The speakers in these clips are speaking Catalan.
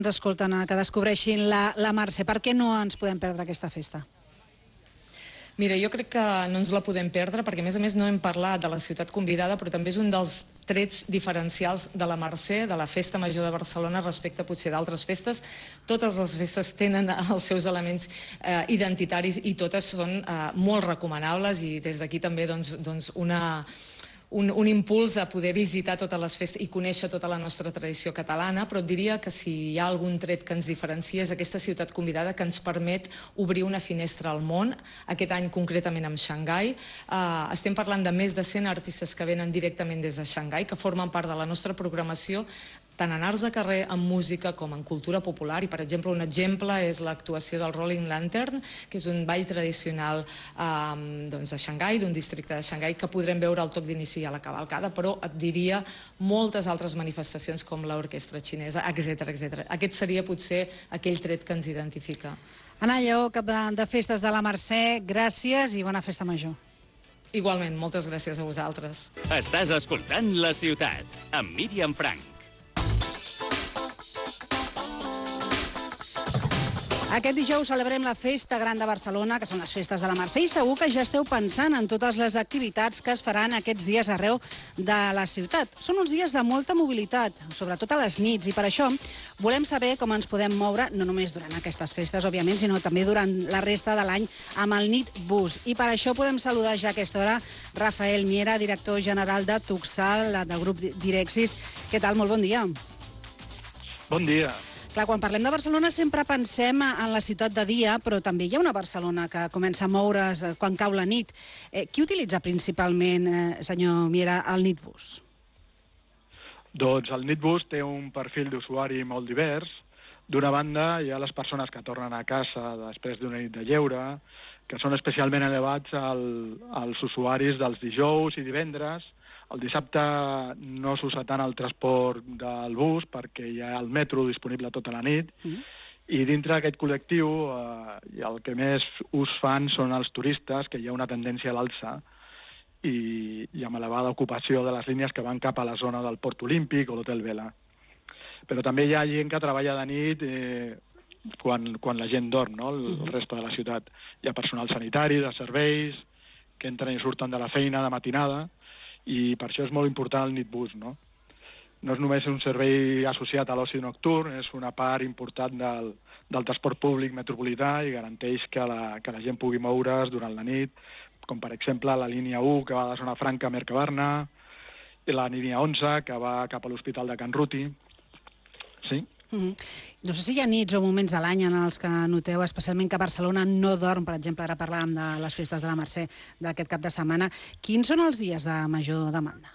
ens escolten que descobreixin la Mercè. Per què no ens podem perdre aquesta festa? Mira, jo crec que no ens la podem perdre perquè, a més, no hem parlat de la ciutat convidada, però també és un dels trets diferencials de la Mercè, de la Festa Major de Barcelona, respecte potser d'altres festes. Totes les festes tenen els seus elements identitaris i totes són molt recomanables, i des d'aquí també un impuls a poder visitar totes les festes i conèixer tota la nostra tradició catalana, però et diria que si hi ha algun tret que ens diferencia és aquesta ciutat convidada que ens permet obrir una finestra al món, aquest any concretament amb Xangai. Estem parlant de més de 100 artistes que venen directament des de Xangai, que formen part de la nostra programació, tant en arts de carrer, en música, com en cultura popular. I, per exemple, un exemple és l'actuació del Rolling Lantern, que és un ball tradicional de Xangai, d'un districte de Xangai, que podrem veure al toc d'inici a la cavalcada, però et diria moltes altres manifestacions com l'orquestra xinesa, etc. Aquest seria potser aquell tret que ens identifica. Anna Lleó, cap de festes de la Mercè, gràcies i bona festa major. Igualment, moltes gràcies a vosaltres. Estàs escoltant La Ciutat, amb Míriam Frank. Aquest dijous celebrem la Festa Gran de Barcelona, que són les festes de la Mercè, i segur que ja esteu pensant en totes les activitats que es faran aquests dies arreu de la ciutat. Són uns dies de molta mobilitat, sobretot a les nits, i per això volem saber com ens podem moure, no només durant aquestes festes, òbviament, sinó també durant la resta de l'any amb el Nit Bus. I per això podem saludar ja a aquesta hora Rafael Miera, director general de Tuxal, del grup Direxis. Què tal? Molt bon dia. Bon dia. Clar, quan parlem de Barcelona sempre pensem en la ciutat de dia, però també hi ha una Barcelona que comença a moure's quan cau la nit. Qui utilitza principalment, senyor Miera, el Nitbus? Doncs el Nitbus té un perfil d'usuari molt divers. D'una banda, hi ha les persones que tornen a casa després d'una nit de lleure, que són especialment elevats als usuaris dels dijous i divendres. El dissabte no s'usa tant el transport del bus perquè hi ha el metro disponible tota la nit, i dintre d'aquest col·lectiu el que més ús fan són els turistes, que hi ha una tendència a l'alça i amb elevada ocupació de les línies que van cap a la zona del Port Olímpic o l'Hotel Vela. Però també hi ha gent que treballa de nit quan la gent dorm, no? El resta de la ciutat. Hi ha personal sanitari, de serveis, que entren i surten de la feina de matinada, i per això és molt important el Nitbus, no? No és només un servei associat a l'oci nocturn, és una part important del transport públic metropolità i garanteix que la gent pugui moure's durant la nit, com per exemple la línia 1, que va de Zona Franca a Mercabarna, i la línia 11, que va cap a l'Hospital de Can Ruti. Sí? No sé si hi ha nits o moments de l'any en els que noteu especialment que Barcelona no dorm. Per exemple, ara parlàvem de les festes de la Mercè d'aquest cap de setmana. Quins són els dies de major demanda?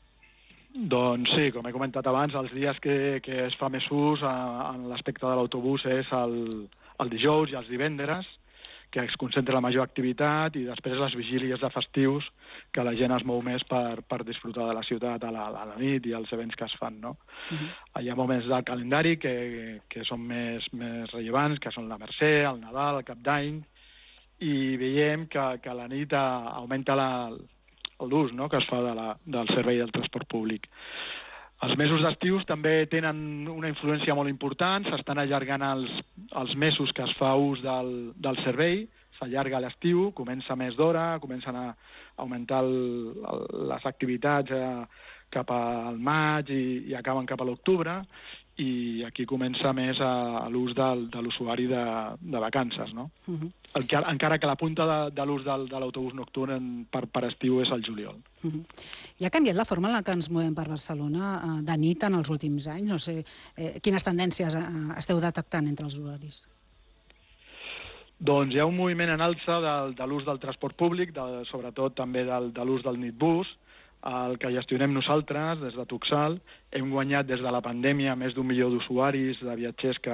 Doncs sí, com he comentat abans, els dies que es fa més ús en l'aspecte de l'autobús és el dijous i els divendres, que es concentra la major activitat, i després les vigílies de festius, que la gent es mou més per disfrutar de la ciutat a la nit i els events que es fan, no? Hi ha moments del calendari que són més rellevants, que són la Mercè, el Nadal, el Cap d'Any, i veiem que a la nit augmenta l'ús, no?, que es fa del servei del transport públic. Els mesos d'estius també tenen una influència molt important, s'estan allargant els mesos que es fa ús del servei, s'allarga l'estiu, comença més d'hora, comencen a augmentar les activitats cap al maig i acaben cap a l'octubre, i aquí comença més l'ús de l'usuari de vacances, no? Encara que la punta de l'ús de l'autobús nocturn per estiu és el juliol. I ha canviat la forma en la que ens movem per Barcelona de nit en els últims anys? No sé quines tendències esteu detectant entre els usuaris. Doncs hi ha un moviment en alça de l'ús del transport públic, sobretot també de l'ús del Nitbus, el que gestionem nosaltres des de Tuxal. Hem guanyat des de la pandèmia més d'1 milió d'usuaris, de viatgers que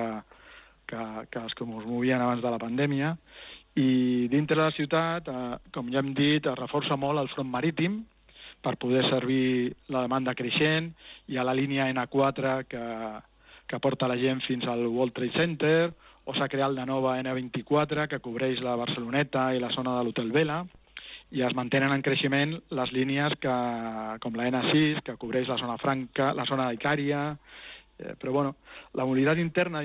es movien abans de la pandèmia, i dintre de la ciutat, com ja hem dit, es reforça molt el front marítim per poder servir la demanda creixent. Hi ha la línia N4 que porta la gent fins al World Trade Center, o s'ha creat la nova N24 que cobreix la Barceloneta i la zona de l'Hotel Vela, i es mantenen en creixement les línies com la N6, que cobreix la zona franca, la zona d'Icària, Però, bueno, la mobilitat interna